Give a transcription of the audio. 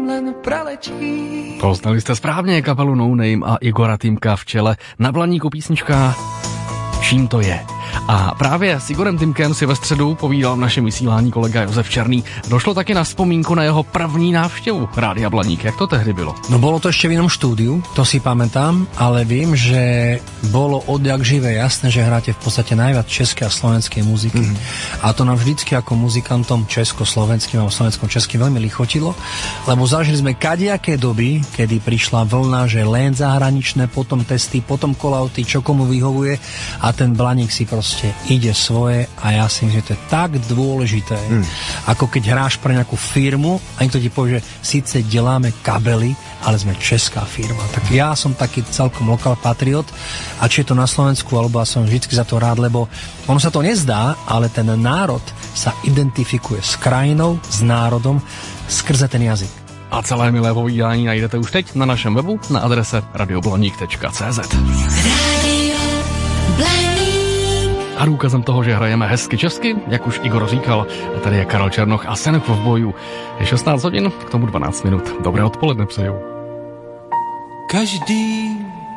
len preletí. Poznali jste správně kapelu No Name a Igora Týmka v čele. Na Blaníku písnička Čím to je? A právě s Igorem Týmkem si ve středu povídal v našem vysílání kolega Josef Černý. Došlo taky na vzpomínku na jeho první návštěvu Rádia Blaník. Jak to tehdy bylo? No bolo to ešte v inom štúdiu, to si pamätám, ale vím, že bolo odjak živé jasné, že hráte v podstate najviac českej a slovenskej muziky. A to nám vždycky ako muzikantom československým a slovenskom českým veľmi lichotilo, lebo zažili sme kadejaké doby, kedy prišla vlna, že len zahraničné, potom testy, potom call-outy, čo komu vyhovuje a ten Blaník si proste ide svoje a ja si myslím, že to je tak dôležité, ako keď hráš pre nejakú firmu a niekto ti povie, že síce deláme kabely, ale sme česká firma. Tak ja som taký celkom lokal patriot a či je to na Slovensku, alebo ja som vždycky za to rád, lebo ono sa to nezdá, ale ten národ sa identifikuje s krajinou, s národom skrze ten jazyk. A celé milé povídání najdete už teď na našem webu na adrese radioblaník.cz. A důkazem toho, že hrajeme hezky česky, jak už Igor říkal, tady je Karel Černoch a Sen v boju. Je 16 hodin, k tomu 12 minut. Dobré odpoledne přeju. Každý